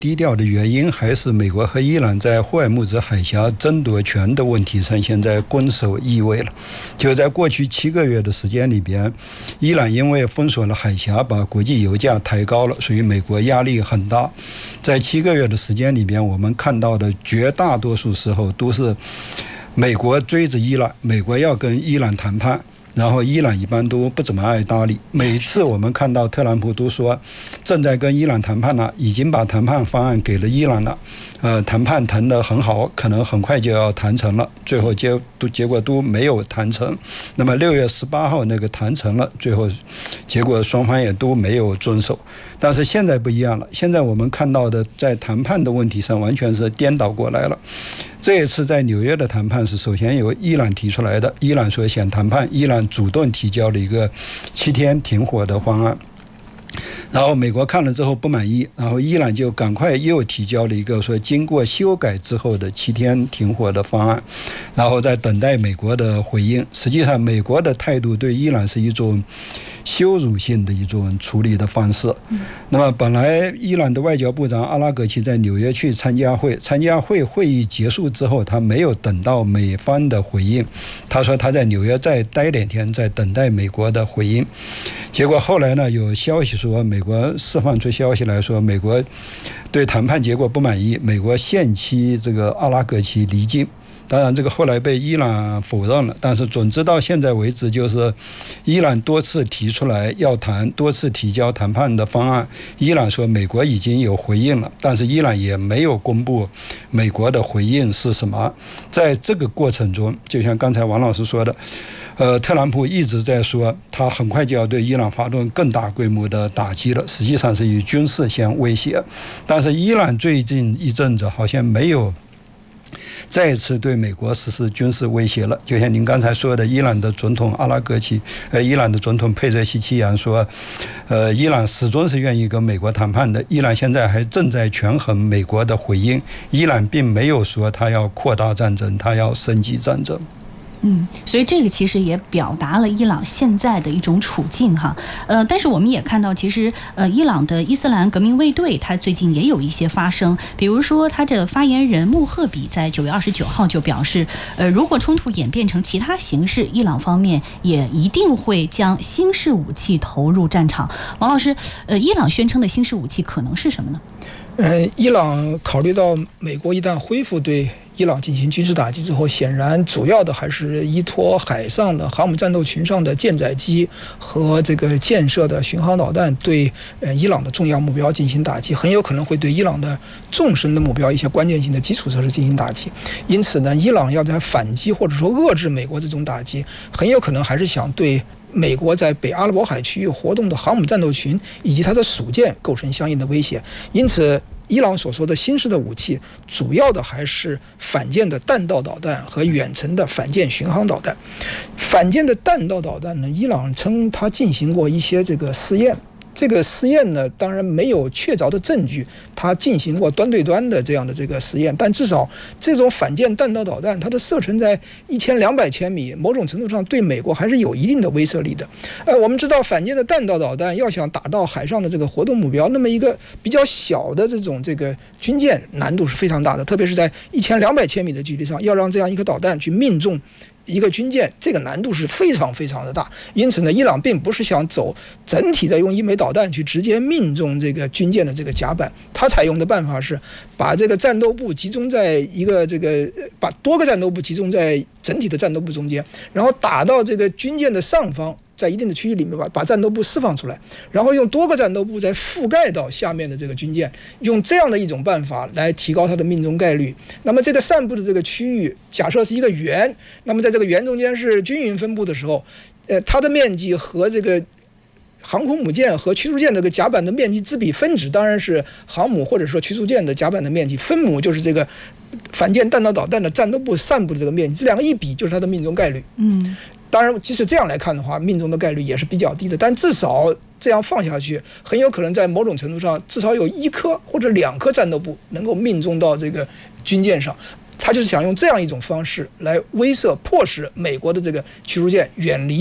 低调的原因还是美国和伊朗在霍尔木兹海峡争夺权的问题上现在攻守易位了。就在过去7个月的时间里边，伊朗因为封锁了海峡，把国际油价抬高了，所以美国压力很大。在7个月的时间里边，我们看到的绝大多数时候都是美国追着伊朗，美国要跟伊朗谈判，然后伊朗一般都不怎么爱搭理。每次我们看到特朗普都说正在跟伊朗谈判了，已经把谈判方案给了伊朗了，谈判谈得很好，可能很快就要谈成了，最后结果都没有谈成。那么6月18号那个谈成了，最后结果双方也都没有遵守。但是现在不一样了，现在我们看到的在谈判的问题上完全是颠倒过来了。这一次在纽约的谈判是首先由伊朗提出来的，伊朗说想谈判，伊朗主动提交了一个7天停火的方案，然后美国看了之后不满意，然后伊朗就赶快又提交了一个说经过修改之后的7天停火的方案，然后再等待美国的回应。实际上美国的态度对伊朗是一种羞辱性的一种处理的方式。那么本来伊朗的外交部长阿拉格齐在纽约去参加会议结束之后，他没有等到美方的回应，他说他在纽约再待2天，在等待美国的回应。结果后来呢，有消息说美国释放出消息来说美国对谈判结果不满意，美国限期这个阿拉格齐离境。当然这个后来被伊朗否认了，但是总之到现在为止，就是伊朗多次提出来要谈，多次提交谈判的方案，伊朗说美国已经有回应了，但是伊朗也没有公布美国的回应是什么。在这个过程中，就像刚才王老师说的，特朗普一直在说他很快就要对伊朗发动更大规模的打击了，实际上是以军事相威胁。但是伊朗最近一阵子好像没有再一次对美国实施军事威胁了。就像您刚才说的，伊朗的总统阿拉格齐，伊朗的总统佩泽西奇扬说，伊朗始终是愿意跟美国谈判的，伊朗现在还正在权衡美国的回应，伊朗并没有说他要扩大战争，他要升级战争。 所以这个其实也表达了伊朗现在的一种处境哈。但是我们也看到，其实伊朗的伊斯兰革命卫队，它最近也有一些发声，比如说它的发言人穆赫比在9月29号就表示，如果冲突演变成其他形式，伊朗方面也一定会将新式武器投入战场。王老师，伊朗宣称的新式武器可能是什么呢？ 伊朗考虑到美国一旦恢复对伊朗进行军事打击之后，显然主要的还是依托海上的航母战斗群上的舰载机和这个舰射的巡航导弹对伊朗的重要目标进行打击，很有可能会对伊朗的纵深的目标一些关键性的基础设施进行打击。因此呢，伊朗要在反击或者说遏制美国这种打击，很有可能还是想对美国在北阿拉伯海区域活动的航母战斗群以及它的属舰构成相应的威胁。因此伊朗所说的新式的武器，主要的还是反舰的弹道导弹和远程的反舰巡航导弹。反舰的弹道导弹呢，伊朗称它进行过一些这个试验。这个试验呢，当然没有确凿的证据，它进行过端对端的这样的这个实验，但至少这种反舰弹道导弹，它的射程在1200千米，某种程度上对美国还是有一定的威慑力的。我们知道反舰的弹道导弹要想打到海上的这个活动目标，那么一个比较小的这个军舰难度是非常大的，特别是在1200千米的距离上，要让这样一个导弹去命中一个军舰，这个难度是非常非常的大。因此呢，伊朗并不是想走整体的用一枚导弹去直接命中这个军舰的这个甲板，它采用的办法是把这个战斗部集中在一个把多个战斗部集中在整体的战斗部中间，然后打到这个军舰的上方，在一定的区域里面把战斗部释放出来，然后用多个战斗部再覆盖到下面的这个军舰，用这样的一种办法来提高它的命中概率。那么这个散布的这个区域假设是一个圆，那么在这个圆中间是均匀分布的时候，它的面积和这个航空母舰和驱逐舰这个甲板的面积之比，分子当然是航母或者说驱逐舰的甲板的面积，分母就是这个反舰弹道导弹的战斗部散布的这个面积，这两个一比就是它的命中概率。当然即使这样来看的话，命中的概率也是比较低的，但至少这样放下去，很有可能在某种程度上至少有1颗或者2颗战斗部能够命中到这个军舰上。他就是想用这样一种方式来威慑迫使美国的这个驱逐舰远离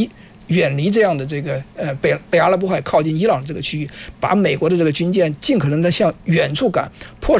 远离这样的这个北阿拉伯海靠近伊朗这个区域，把美国的这个军舰尽可能的向远处赶，迫